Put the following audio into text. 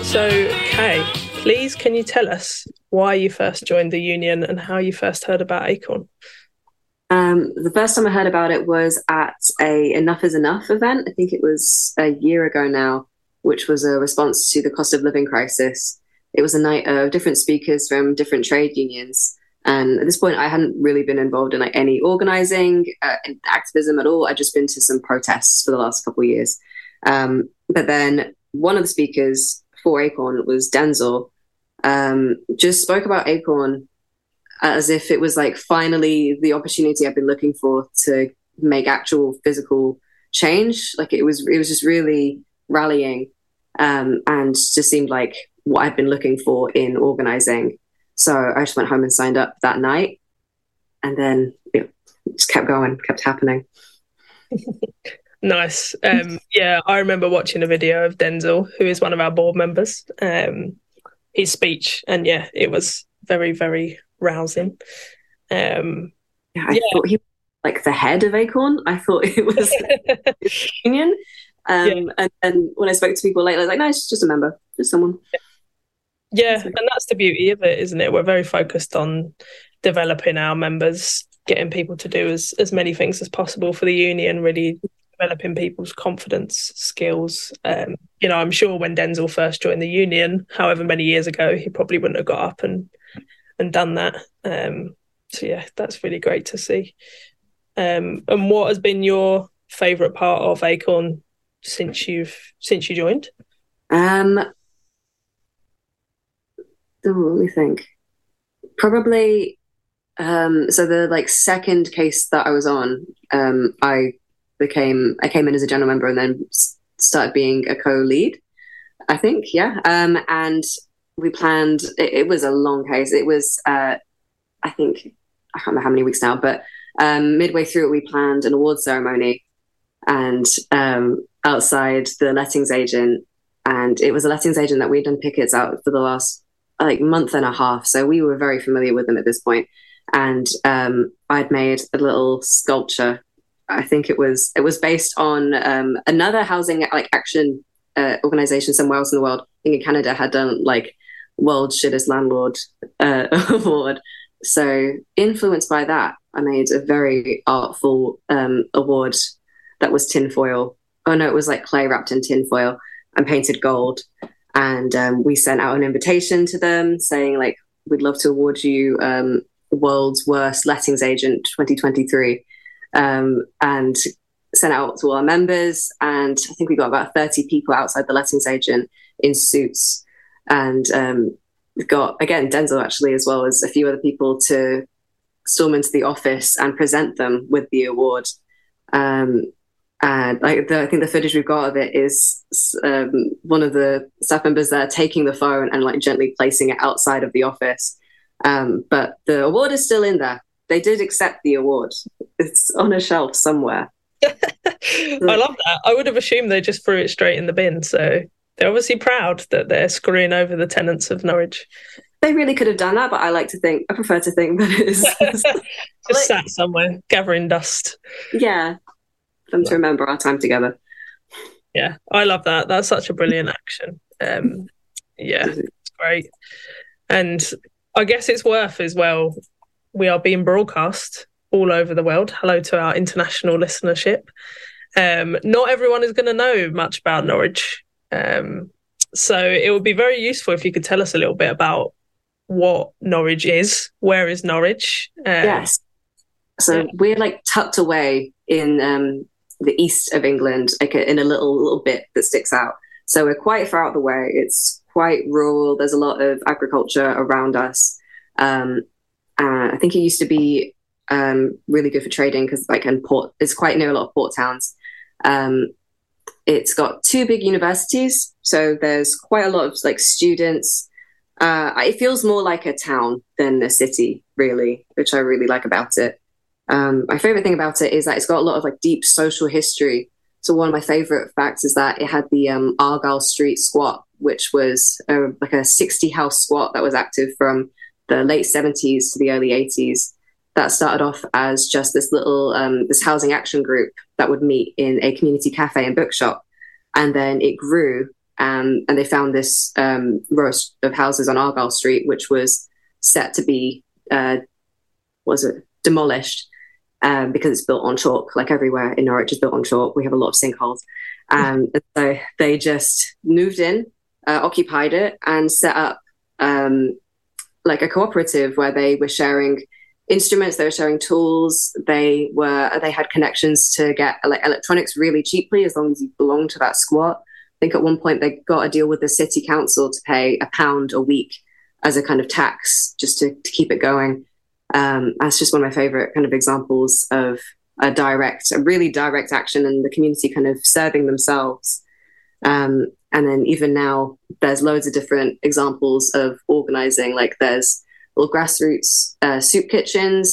So, Kay, please can you tell us why you first joined the union and how you first heard about Acorn? The first time I heard about it was at a Enough is Enough event. I think it was a year ago now, which was a response to the cost of living crisis. It was a night of different speakers from different trade unions. And at this point, I hadn't really been involved in like any organizing, activism at all. I'd just been to some protests for the last couple of years. But then one of the speakers for Acorn was Denzel, just spoke about Acorn as if it was like finally the opportunity I've been looking for to make actual physical change. Like it was just really rallying, and just seemed like what I'd been looking for in organizing. So I just went home and signed up that night, and then it just kept going, kept happening. Nice. Yeah, I remember watching a video of Denzel, who is one of our board members, his speech, and yeah, it was very, very rousing. Yeah, I thought he was like the head of Acorn. I thought it was his union. And when I spoke to people later, I was like, no, it's just a member, just someone. Yeah, and that's the beauty of it, isn't it? We're very focused on developing our members, getting people to do as many things as possible for the union, really developing people's confidence, skills. I'm sure when Denzel first joined the union, however many years ago, he probably wouldn't have got up and done that. So yeah, that's really great to see. And what has been your favourite part of Acorn since you joined? Let me think. Probably. So the like second case that I was on, I came in as a general member and then started being a co-lead, I think. Yeah. And we planned, it was a long case. It was, I think, I can't remember how many weeks now, but midway through it, we planned an award ceremony and outside the lettings agent. And it was a lettings agent that we'd done pickets out for the last like month and a half. So we were very familiar with them at this point. And I'd made a little sculpture. I think it was based on another housing like action organization somewhere else in the world. I think in Canada had done like World Shittest Landlord award. So influenced by that, I made a very artful award that was tinfoil. Oh no, it was like clay wrapped in tinfoil and painted gold. And we sent out an invitation to them saying like, we'd love to award you World's Worst Lettings Agent 2023. And sent out to all our members. And I think we got about 30 people outside the lettings agent in suits. And we've got, again, Denzel actually, as well as a few other people to storm into the office and present them with the award. And I think the footage we've got of it is one of the staff members there taking the phone and like gently placing it outside of the office. But the award is still in there. They did accept the award. It's on a shelf somewhere. I love that. I would have assumed they just threw it straight in the bin. So they're obviously proud that they're screwing over the tenants of Norwich. They really could have done that, but I prefer to think that it is just sat somewhere gathering dust. Yeah, for them to remember our time together. Yeah, I love that. That's such a brilliant action. Yeah, it's great. And I guess it's worth as well. We are being broadcast all over the world. Hello to our international listenership. Not everyone is going to know much about Norwich. So it would be very useful if you could tell us a little bit about what Norwich is. Where is Norwich? Yes. So we're like tucked away in the east of England, like in a little bit that sticks out. So we're quite far out the way. It's quite rural. There's a lot of agriculture around us. I think it used to be really good for trading because it's quite near a lot of port towns. It's got two big universities, so there's quite a lot of like students. It feels more like a town than a city, really, which I really like about it. My favorite thing about it is that it's got a lot of like deep social history. So one of my favorite facts is that it had the Argyle Street squat, which was like a 60 house squat that was active from the late 70s to the early 80s. That started off as just this little this housing action group that would meet in a community cafe and bookshop, and then it grew and they found this row of houses on Argyle Street, which was set to be demolished because it's built on chalk, like everywhere in Norwich is built on chalk. We have a lot of sinkholes. And so they just moved in, occupied it, and set up like a cooperative where they were sharing instruments, they were sharing tools, they had connections to get like electronics really cheaply as long as you belonged to that squat. I think at one point they got a deal with the city council to pay £1 a week as a kind of tax just to keep it going. That's just one of my favorite kind of examples of a really direct action and the community kind of serving themselves. And then even now, there's loads of different examples of organizing. Like there's little grassroots soup kitchens